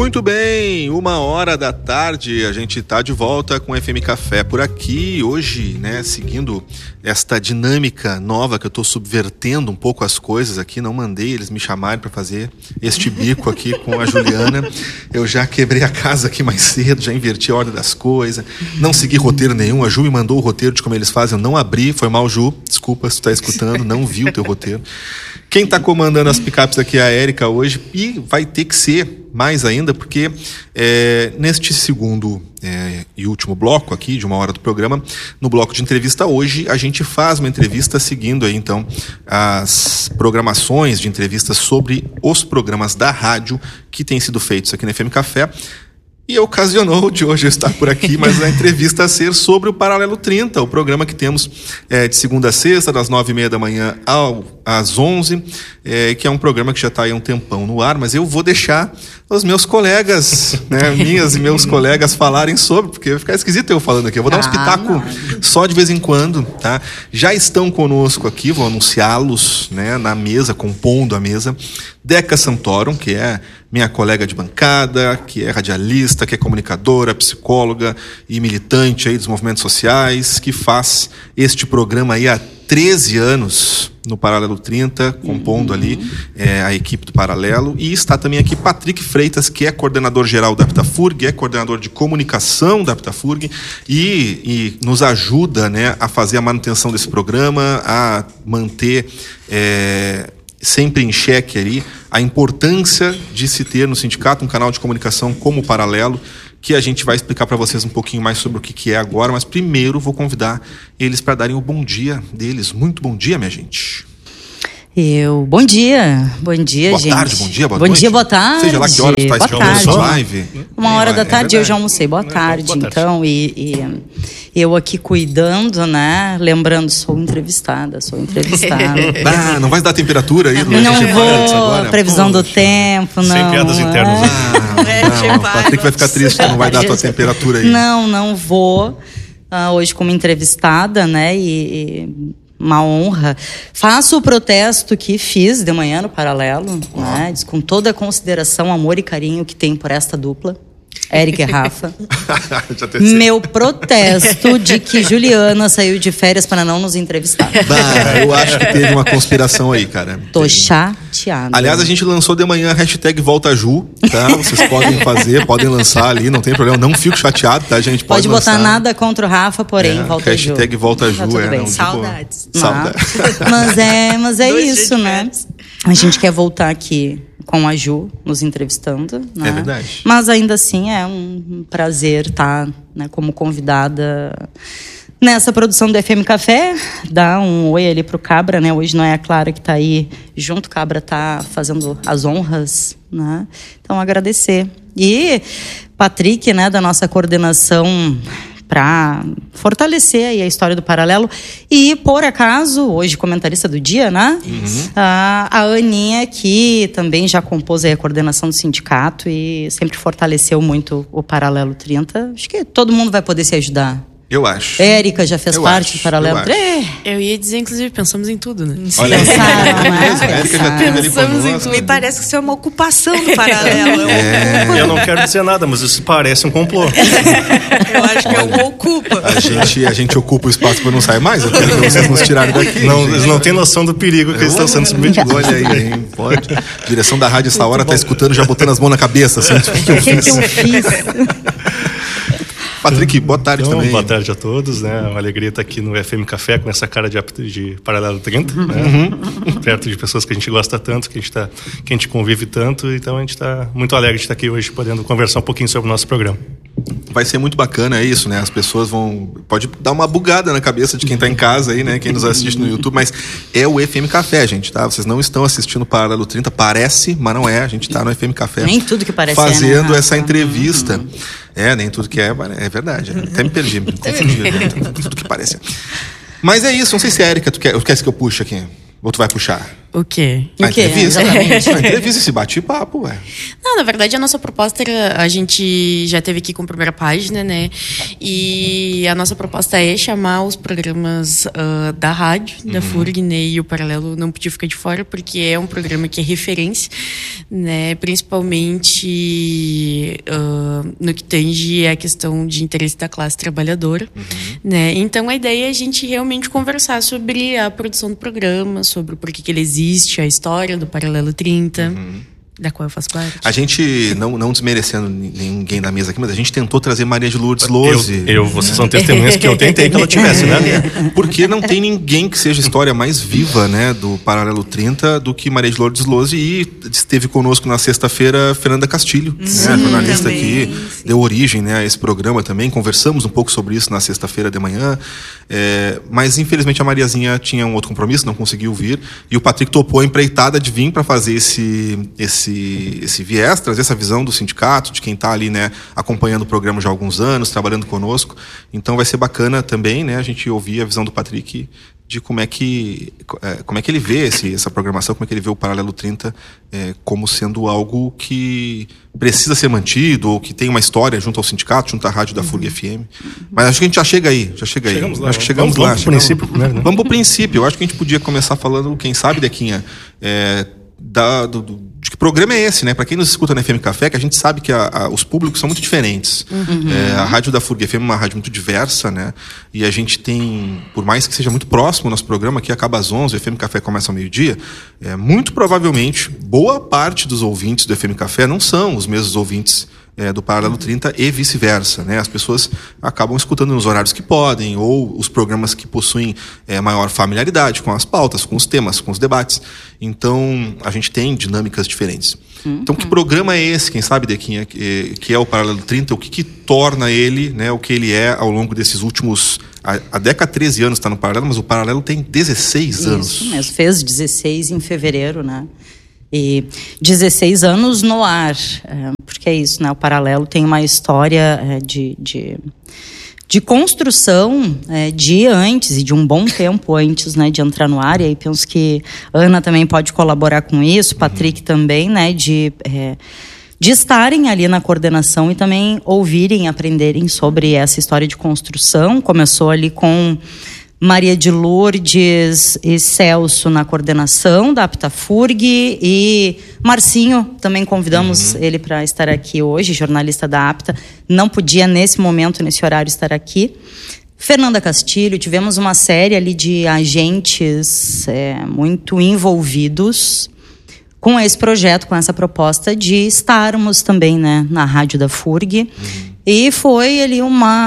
Muito bem, 13h, a gente tá de volta com o FM Café por aqui. Hoje, né, seguindo esta dinâmica nova que eu tô subvertendo um pouco as coisas aqui, não mandei eles me chamarem para fazer este bico aqui com a Juliana. Eu já quebrei a casa aqui mais cedo, já inverti a ordem das coisas, não segui roteiro nenhum. A Ju me mandou o roteiro de como eles fazem, eu não abri, foi mal, Ju, desculpa se tu tá escutando, não vi o teu roteiro. Quem tá comandando as picapes aqui é a Érica hoje, e vai ter que ser mais ainda, porque neste segundo e último bloco aqui, de 1 hora do programa, no bloco de entrevista hoje, a gente faz uma entrevista seguindo aí, então, as programações de entrevistas sobre os programas da rádio que têm sido feitos aqui na FM Café. E ocasionou de hoje eu estar por aqui, mas a entrevista a ser sobre o Paralelo 30, o programa que temos de segunda a sexta, das 9h30 da manhã às 11h, que é um programa que já está aí há um tempão no ar, mas eu vou deixar os meus colegas, né, minhas e meus colegas falarem sobre, porque vai ficar esquisito eu falando aqui. Eu vou dar uns pitacos só de vez em quando, tá? Já estão conosco aqui, vou anunciá-los, né, na mesa, compondo a mesa, Deca Santorum, que é minha colega de bancada, que é radialista, que é comunicadora, psicóloga e militante aí dos movimentos sociais, que faz este programa aí há 13 anos no Paralelo 30, compondo ali a equipe do Paralelo. E está também aqui Patrick Freitas, que é coordenador geral da Aptafurg, é coordenador de comunicação da Aptafurg e nos ajuda, né, a fazer a manutenção desse programa, a manter sempre em xeque ali a importância de se ter no sindicato um canal de comunicação como o Paralelo, que a gente vai explicar para vocês um pouquinho mais sobre o que é agora, mas primeiro vou convidar eles para darem o bom dia deles. Muito bom dia, minha gente. Bom dia, boa gente. Boa tarde, bom dia, boa noite. Bom dia, boa tarde. Seja lá que horas tu está assistindo a live. 1h da tarde eu já almocei, boa tarde. Então, e eu aqui cuidando, né, lembrando, sou entrevistada. Não vai dar temperatura aí? Não vou, previsão do tempo, não. Sem piadas internas. Não, o Patrick vai ficar triste que não vai dar a tua temperatura aí. Não vou, hoje como entrevistada, né, e uma honra. Faço o protesto que fiz de manhã no Paralelo, né? Com toda a consideração, amor e carinho que tem por esta dupla, Érica e Rafa. Meu protesto de que Juliana saiu de férias para não nos entrevistar. Eu acho que teve uma conspiração aí, cara. Tô chateada. Aliás, a gente lançou de manhã a hashtag VoltaJu, tá? Vocês podem lançar ali, não tem problema. Não fico chateado, tá, gente? Pode botar lançar. Nada contra o Rafa, porém, VoltaJu. Hashtag VoltaJu, bem. Saudades. Mas é isso, né? A gente quer voltar aqui com a Ju nos entrevistando, né? É verdade. Mas ainda assim é um prazer estar, né, como convidada nessa produção do FM Café. Dá um oi ali pro Cabra, né? Hoje não é a Clara que tá aí junto, o Cabra tá fazendo as honras, né? Então agradecer. E Patrick, né, da nossa coordenação, para fortalecer aí a história do Paralelo. E, por acaso, hoje comentarista do dia, né? A Aninha, que também já compôs aí a coordenação do sindicato e sempre fortaleceu muito o Paralelo 30. Acho que todo mundo vai poder se ajudar. Eu acho. Érica já fez parte do Paralelo 30. Eu ia dizer, inclusive, pensamos em tudo, né? Olha, Érica já teve ali pensamos em tudo. Me parece que isso é uma ocupação do Paralelo. Eu não quero dizer nada, mas isso parece um complô. Eu acho que é um ocupa. A gente ocupa o espaço para não sair mais. Eu quero que vocês nos tirarem daqui. Eles não têm noção do perigo que eles estão sendo submetidos. Olha aí, hein? Pode. A direção da rádio essa hora tá escutando, já botando as mãos na cabeça. Assim, o que eu fiz? Patrick, boa tarde também. Boa tarde a todos, né? Uma alegria estar aqui no FM Café com essa cara de Paralelo 30, né? Perto de pessoas que a gente gosta tanto, que a gente convive tanto, então a gente está muito alegre de estar aqui hoje podendo conversar um pouquinho sobre o nosso programa. Vai ser muito bacana, é isso, né? As pessoas pode dar uma bugada na cabeça de quem tá em casa aí, né? Quem nos assiste no YouTube, mas é o FM Café, gente, tá? Vocês não estão assistindo o Paralelo 30, parece, mas não é. A gente tá no FM Café. Nem tudo que parece fazendo essa entrevista. Nem tudo que é verdade. Até me perdi, me confundi. Tudo que parece. Mas é isso, não sei se é a Érica, tu quer que eu puxe aqui? Ou tu vai puxar? O quê? A O quê? entrevista. Exatamente. A entrevista, esse bate-papo, ué. Não, na verdade, a nossa proposta era... A gente já teve aqui com a primeira página, né? E a nossa proposta é chamar os programas da rádio, da FURG, né? E o Paralelo não podia ficar de fora, porque é um programa que é referência, né? Principalmente no que tange a questão de interesse da classe trabalhadora, né? Então, a ideia é a gente realmente conversar sobre a produção do programa, sobre o porquê que ele existe, a história do Paralelo 30, da qual eu faço parte. A gente, não desmerecendo ninguém da mesa aqui, mas a gente tentou trazer Maria de Lourdes Lose. Vocês são testemunhas que eu tentei que ela tivesse, né? Porque não tem ninguém que seja a história mais viva, né, do Paralelo 30 do que Maria de Lourdes Lose. E esteve conosco na sexta-feira Fernanda Castilho, né, jornalista também, que deu origem, né, a esse programa também. Conversamos um pouco sobre isso na sexta-feira de manhã. Mas infelizmente a Mariazinha tinha um outro compromisso, não conseguiu vir. E o Patrick topou a empreitada de vir para fazer esse viés, trazer essa visão do sindicato, de quem está ali, né, acompanhando o programa já há alguns anos, trabalhando conosco. Então vai ser bacana também, né, a gente ouvir a visão do Patrick de como é que ele vê essa programação, como é que ele vê o Paralelo 30 como sendo algo que precisa ser mantido, ou que tem uma história junto ao sindicato, junto à rádio da FURG FM. Mas acho que a gente já chega aí. Chegamos lá. Acho que chegamos lá. Vamos pro princípio primeiro, né? Vamos pro princípio. Eu acho que a gente podia começar falando, quem sabe, Dequinha, de que programa é esse, né? Para quem nos escuta na FM Café, que a gente sabe que os públicos são muito diferentes. A rádio da FURG FM é uma rádio muito diversa, né? E a gente tem, por mais que seja muito próximo o nosso programa, que acaba às 11, o FM Café começa ao meio-dia, muito provavelmente, boa parte dos ouvintes do FM Café não são os mesmos ouvintes do Paralelo 30 e vice-versa, né? As pessoas acabam escutando nos horários que podem, ou os programas que possuem maior familiaridade com as pautas, com os temas, com os debates. Então, a gente tem dinâmicas diferentes. Então, que programa é esse, quem sabe, Dequinha, que é o Paralelo 30? O que torna ele, né, o que ele é ao longo desses últimos... A década 13 anos está no Paralelo, mas o Paralelo tem 16 anos. Isso mesmo, fez 16 em fevereiro, né? E 16 anos no ar, porque é isso, né? O Paralelo tem uma história de construção de antes, e de um bom tempo antes, né, de entrar no ar. E aí penso que Ana também pode colaborar com isso, Patrick também, né, de estarem ali na coordenação e também ouvirem, aprenderem sobre essa história de construção. Começou ali com Maria de Lourdes e Celso na coordenação da APTA-FURG, e Marcinho, também convidamos ele para estar aqui hoje, jornalista da APTA, não podia nesse momento, nesse horário, estar aqui. Fernanda Castilho, tivemos uma série ali de agentes muito envolvidos com esse projeto, com essa proposta de estarmos também, né, na rádio da FURG, e foi ali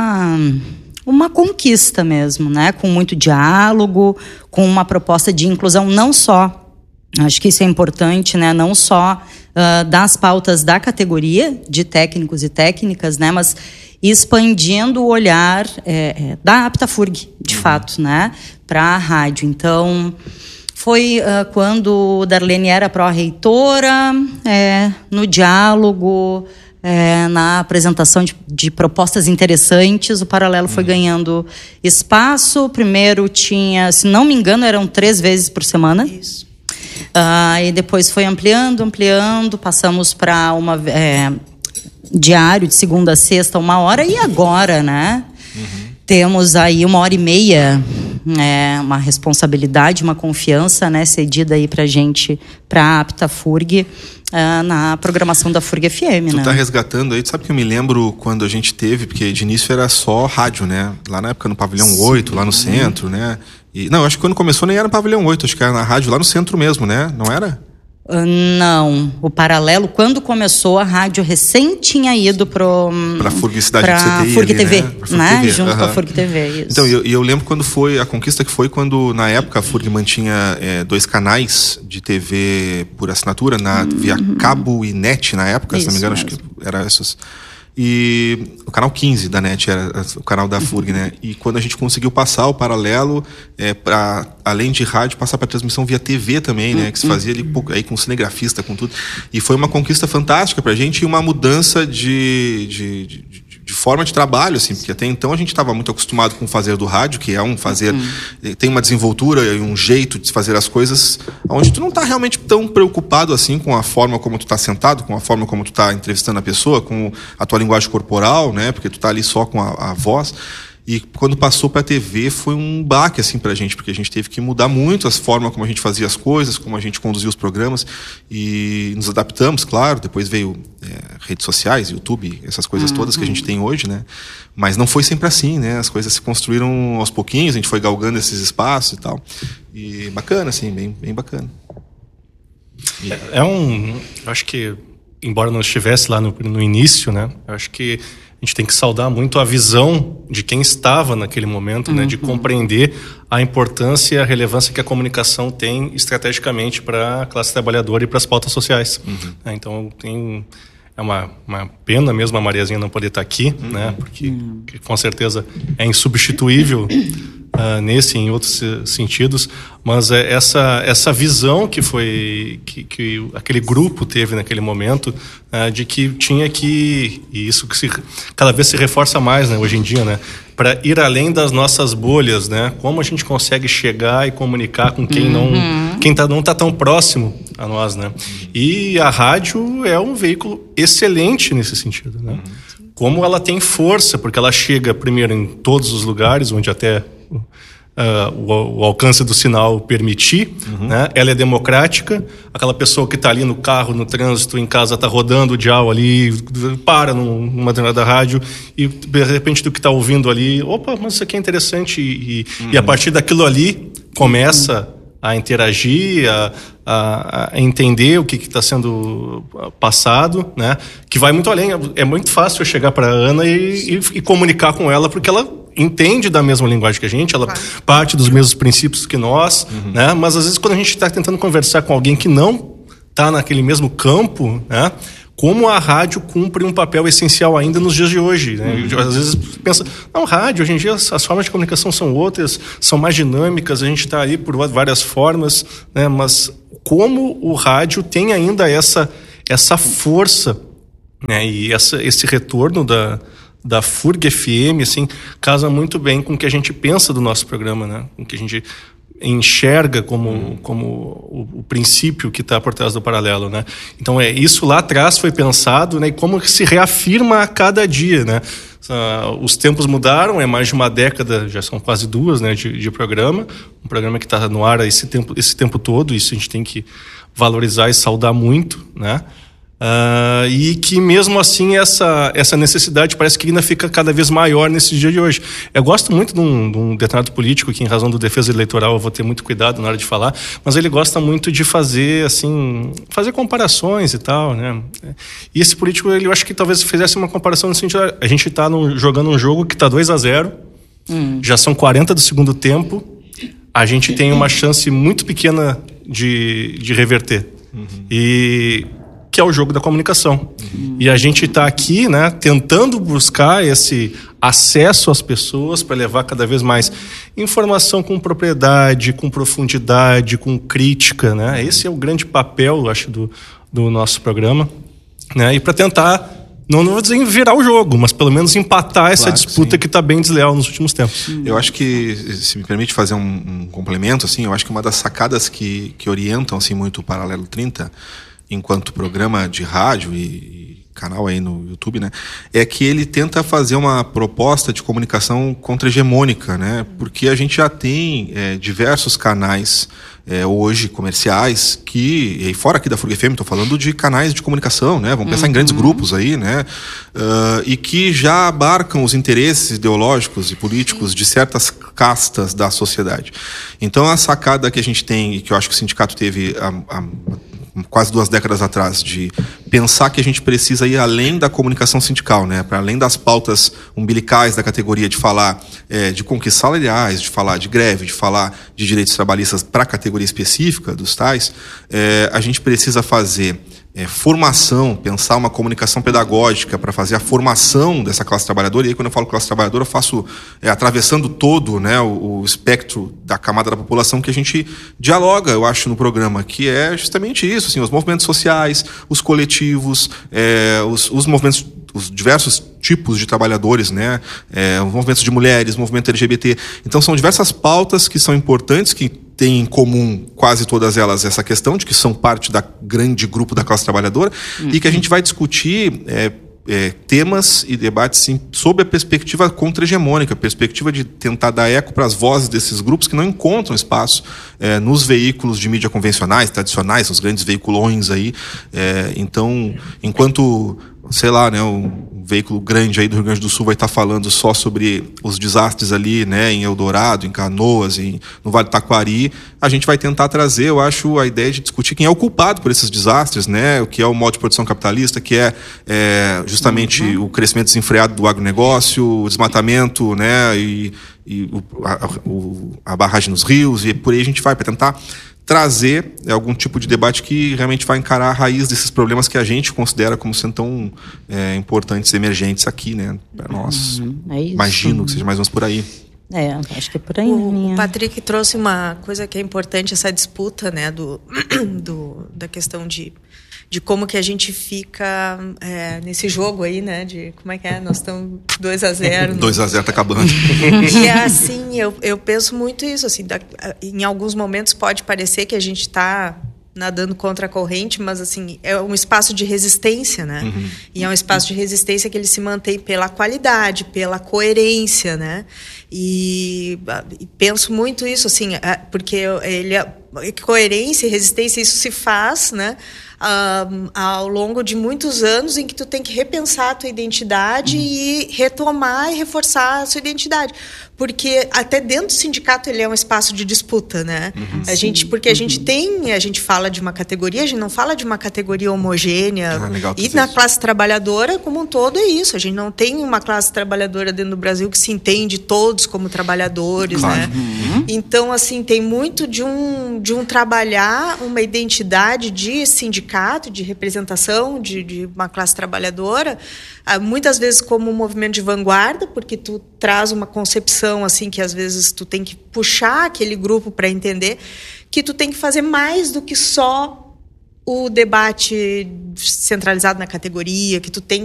uma conquista mesmo, né? Com muito diálogo, com uma proposta de inclusão não só, acho que isso é importante, né? Não só das pautas da categoria de técnicos e técnicas, né? Mas expandindo o olhar da APTA-FURG, de fato, né? Para a rádio. Então, foi quando Darlene era pró-reitora, no diálogo, na apresentação de propostas interessantes, o Paralelo foi ganhando espaço. Primeiro tinha, se não me engano, eram 3 vezes por semana. Isso. E depois foi ampliando, passamos para uma diário de segunda a sexta, 1 hora, e agora, né? Temos aí 1h30, uma responsabilidade, uma confiança, né, cedida aí pra gente, pra APTA-FURG, na programação da FURG FM, Tu né? tá resgatando aí, tu sabe que eu me lembro quando a gente teve, porque de início era só rádio, né? Lá na época no Pavilhão 8, lá no centro, né? Não, acho que quando começou nem era no Pavilhão 8, acho que era na rádio lá no centro mesmo, né? Não era? Não, o Paralelo, quando começou, a rádio recém tinha ido pra FURG Cidade do CTI, FURG ali, TV, né? FURG né? TV, Junto com a FURG TV, isso. Então, eu lembro quando foi a conquista, que foi quando, na época, a FURG mantinha 2 canais de TV por assinatura, via cabo e net na época, se não me engano, mesmo. acho que era essas. E o canal 15 da NET era o canal da FURG, né? E quando a gente conseguiu passar o Paralelo, para além de rádio, passar para transmissão via TV também, né? Que se fazia ali aí com cinegrafista, com tudo. E foi uma conquista fantástica pra gente, e uma mudança de forma de trabalho, assim, porque até então a gente estava muito acostumado com o fazer do rádio, que é um fazer, tem uma desenvoltura e um jeito de fazer as coisas, onde tu não está realmente tão preocupado assim com a forma como tu está sentado, com a forma como tu está entrevistando a pessoa, com a tua linguagem corporal, né, porque tu está ali só com a voz. E quando passou para a TV foi um baque assim para a gente, porque a gente teve que mudar muito as formas como a gente fazia as coisas, como a gente conduzia os programas, e nos adaptamos, claro. Depois veio redes sociais, YouTube, essas coisas todas que a gente tem hoje, né? Mas não foi sempre assim, né? As coisas se construíram aos pouquinhos, a gente foi galgando esses espaços e tal. E bacana, assim, bem bacana. Eu acho que, embora não estivesse lá no início, né? Eu acho que a gente tem que saudar muito a visão de quem estava naquele momento, né, de compreender a importância e a relevância que a comunicação tem estrategicamente para a classe trabalhadora e para as pautas sociais. Então, é uma pena mesmo a Mariazinha não poder estar aqui, né, porque com certeza é insubstituível nesse e em outros sentidos, mas essa visão que foi que aquele grupo teve naquele momento, de que tinha que, e isso que cada vez se reforça mais, né, hoje em dia, né, para ir além das nossas bolhas, né, como a gente consegue chegar e comunicar com quem não está tão próximo a nós, né, e a rádio é um veículo excelente nesse sentido, né, como ela tem força, porque ela chega primeiro em todos os lugares onde até o alcance do sinal permitir, né? Ela é democrática, aquela pessoa que está ali no carro, no trânsito, em casa, está rodando o dial ali, para numa determinada rádio e de repente do que está ouvindo ali, opa, mas isso aqui é interessante, e a partir daquilo ali começa a interagir, a entender o que está sendo passado, né? Que vai muito além. É muito fácil eu chegar para a Ana e comunicar com ela, porque ela entende da mesma linguagem que a gente, ela parte dos mesmos princípios que nós, né? Mas às vezes quando a gente está tentando conversar com alguém que não está naquele mesmo campo, né? Como a rádio cumpre um papel essencial ainda nos dias de hoje, né? Às vezes pensa, não, rádio, hoje em dia as formas de comunicação são outras, são mais dinâmicas, a gente está aí por várias formas, né? Mas como o rádio tem ainda essa força, né? E esse retorno da FURG FM, assim, casa muito bem com o que a gente pensa do nosso programa, né? Com o que a gente enxerga como o princípio que está por trás do Paralelo, né? Então isso lá atrás foi pensado, né? E como que se reafirma a cada dia, né? Os tempos mudaram, é mais de uma década, já são quase duas, né, de programa, um programa que está no ar esse tempo todo, isso a gente tem que valorizar e saudar muito, né? E que mesmo assim essa necessidade parece que ainda fica cada vez maior nesse dia de hoje. Eu gosto muito de um determinado político que, em razão do defesa eleitoral, eu vou ter muito cuidado na hora de falar, mas ele gosta muito de fazer comparações e tal, né? E esse político, eu acho que talvez fizesse uma comparação no sentido, a gente está jogando um jogo que está 2-0, já são 40 do segundo tempo, a gente tem uma chance muito pequena de reverter. E que é o jogo da comunicação. E a gente está aqui, né, tentando buscar esse acesso às pessoas para levar cada vez mais informação com propriedade, com profundidade, com crítica, né? Esse é o grande papel, eu acho, do nosso programa, né? E para tentar, não vou dizer virar o jogo, mas pelo menos empatar essa disputa que está bem desleal nos últimos tempos. Eu acho que, se me permite fazer um complemento, assim, eu acho que uma das sacadas que orientam assim, muito o Paralelo 30, enquanto programa de rádio e canal aí no YouTube, né, é que ele tenta fazer uma proposta de comunicação contra-hegemônica, né, porque a gente já tem diversos canais hoje comerciais e fora aqui da FURG FM, estou falando de canais de comunicação, né, vamos pensar em grandes grupos aí, né, e que já abarcam os interesses ideológicos e políticos de certas castas da sociedade. Então a sacada que a gente tem e que eu acho que o sindicato teve quase 2 décadas atrás, de pensar que a gente precisa ir além da comunicação sindical, né? Para além das pautas umbilicais da categoria, de falar de conquistas salariais, de falar de greve, de falar de direitos trabalhistas para a categoria específica dos tais, a gente precisa fazer formação, pensar uma comunicação pedagógica para fazer a formação dessa classe trabalhadora. E aí, quando eu falo classe trabalhadora, eu faço atravessando todo, né, o espectro da camada da população que a gente dialoga, eu acho, no programa, que é justamente isso, assim, os movimentos sociais, os coletivos, os movimentos, os diversos tipos de trabalhadores, né? Movimentos de mulheres, movimento LGBT. Então são diversas pautas que são importantes, que têm em comum quase todas elas essa questão de que são parte da grande grupo da classe trabalhadora, e que a gente vai discutir temas e debates sim, sob a perspectiva contra-hegemônica, a perspectiva de tentar dar eco para as vozes desses grupos que não encontram espaço nos veículos de mídia convencionais, tradicionais, os grandes veiculões aí. Então, enquanto, sei lá, né, um veículo grande aí do Rio Grande do Sul vai estar falando só sobre os desastres ali, né, em Eldorado, em Canoas, no Vale do Taquari, a gente vai tentar trazer, eu acho, a ideia de discutir quem é o culpado por esses desastres, né, o que é o modo de produção capitalista, que é justamente o crescimento desenfreado do agronegócio, o desmatamento, né, e a barragem nos rios, e por aí a gente vai para tentar trazer algum tipo de debate que realmente vai encarar a raiz desses problemas que a gente considera como sendo tão importantes, emergentes aqui, né, para nós. Imagino que seja mais ou menos por aí. Acho que é por aí. O Patrick trouxe uma coisa que é importante, essa disputa, né, da questão de como que a gente fica nesse jogo aí, né, de como é que é, nós estamos 2-0. 2-0 tá acabando. E assim, eu penso muito isso, assim, em alguns momentos pode parecer que a gente está nadando contra a corrente, mas assim, é um espaço de resistência, né? E é um espaço de resistência que ele se mantém pela qualidade, pela coerência, né? E penso muito isso, assim, porque coerência e resistência, isso se faz, né? Ao longo de muitos anos em que tu tem que repensar a tua identidade e retomar e reforçar a sua identidade. Porque até dentro do sindicato ele é um espaço de disputa, né? Porque a gente fala de uma categoria, a gente não fala de uma categoria homogênea. E na classe trabalhadora, como um todo, é isso. A gente não tem uma classe trabalhadora dentro do Brasil que se entende todos como trabalhadores, né? Então, assim, tem muito de um trabalhar uma identidade de sindicato, de representação de uma classe trabalhadora, muitas vezes como um movimento de vanguarda, porque tu traz uma concepção assim que às vezes tu tem que puxar aquele grupo para entender que tu tem que fazer mais do que só o debate centralizado na categoria, que tu tem